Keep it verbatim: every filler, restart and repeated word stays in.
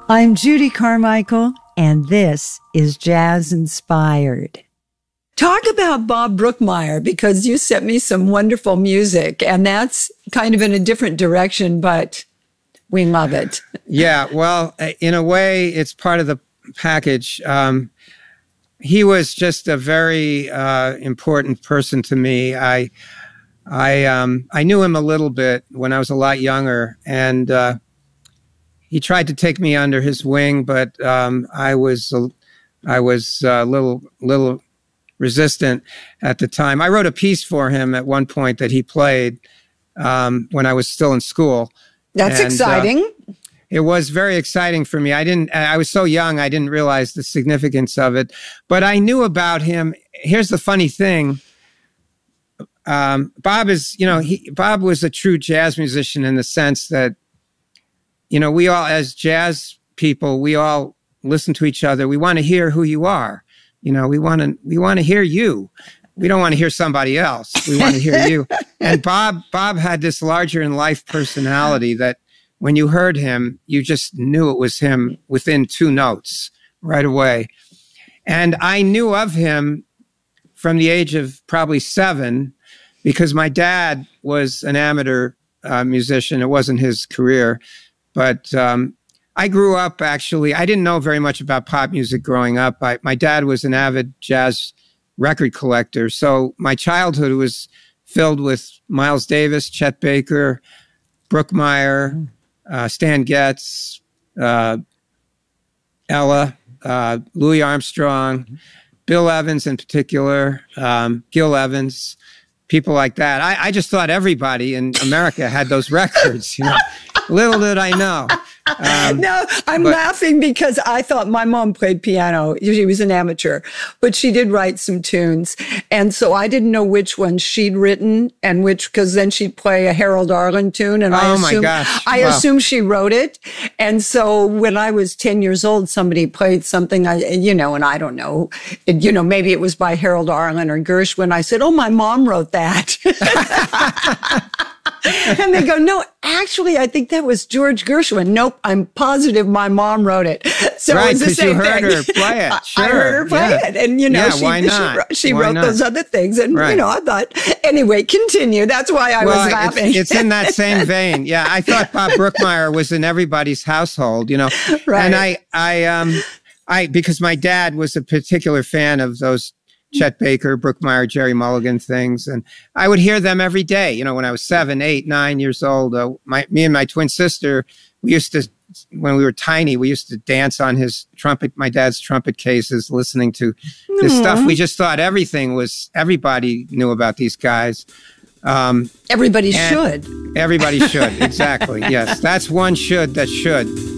I'm Judy Carmichael, and this is Jazz Inspired. Talk about Bob Brookmeyer, because you sent me some wonderful music, and that's kind of in a different direction, but we love it. Yeah, well, in a way, it's part of the package. Um, he was just a very uh, important person to me. I, I, um, I knew him a little bit when I was a lot younger, and uh, he tried to take me under his wing, but um, I was a, I was a little little resistant at the time. I wrote a piece for him at one point that he played um, when I was still in school. That's and, exciting. Uh, it was very exciting for me. I didn't. I was so young, I didn't realize the significance of it. But I knew about him. Here's the funny thing. Um, Bob is, you know, he, Bob was a true jazz musician in the sense that, you know, we all, as jazz people, we all listen to each other. We want to hear who you are. You know, we want to, we want to hear you. We don't want to hear somebody else. We want to hear you. And Bob, Bob had this larger in life personality that when you heard him, you just knew it was him within two notes right away. And I knew of him from the age of probably seven because my dad was an amateur uh, musician. It wasn't his career. But um, I grew up, actually, I didn't know very much about pop music growing up. I, my dad was an avid jazz record collector. So my childhood was filled with Miles Davis, Chet Baker, Brookmeyer, uh, Stan Getz, uh, Ella, uh, Louis Armstrong, Bill Evans in particular, um, Gil Evans, people like that. I, I just thought everybody in America had those records, you know. Little did I know. Um, no, I'm but, laughing because I thought my mom played piano. She was an amateur, but she did write some tunes. And so I didn't know which ones she'd written and which, because then she'd play a Harold Arlen tune. And oh I assumed, my gosh. I wow. assumed she wrote it. And so when I was ten years old, somebody played something, I, you know, and I don't know, it, you know, maybe it was by Harold Arlen or Gershwin. I said, oh, my mom wrote that. And they go, no, actually, I think that was George Gershwin. Nope, I'm positive my mom wrote it. So right, it was the same you heard thing. her play it. Sure. I heard her play yeah. it. And, you know, yeah, she, why not? she, she why wrote not? those other things. And, right. you know, I thought, anyway, continue. That's why I well, was laughing. It's, it's in that same vein. Yeah, I thought Bob Brookmeyer was in everybody's household, you know. Right. And I, I, um, I, because my dad was a particular fan of those Chet Baker, Brookmeyer, Jerry Mulligan things. And I would hear them every day. You know, when I was seven, eight, nine years old, uh, my, me and my twin sister, we used to, when we were tiny, we used to dance on his trumpet, my dad's trumpet cases, listening to this Aww. stuff. We just thought everything was, everybody knew about these guys. Um, everybody should. Everybody should. Exactly. Yes. That's one should that should.